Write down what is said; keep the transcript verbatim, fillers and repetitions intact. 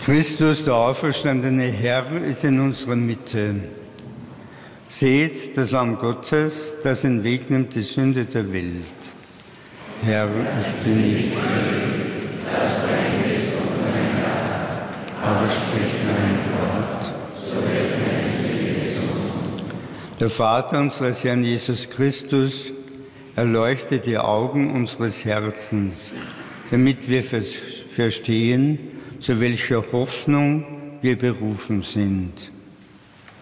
Christus, der auferstandene Herr, ist in unserer Mitte. Seht das Lamm Gottes, das hinwegnimmt die Sünde der Welt. Herr, ich bin nicht würdig, dass dein Geist unter mein Dach, aber sprich nur ein Wort, so wird meine Seele gesund. Der Vater unseres Herrn Jesus Christus erleuchte die Augen unseres Herzens, damit wir verstehen, zu welcher Hoffnung wir berufen sind.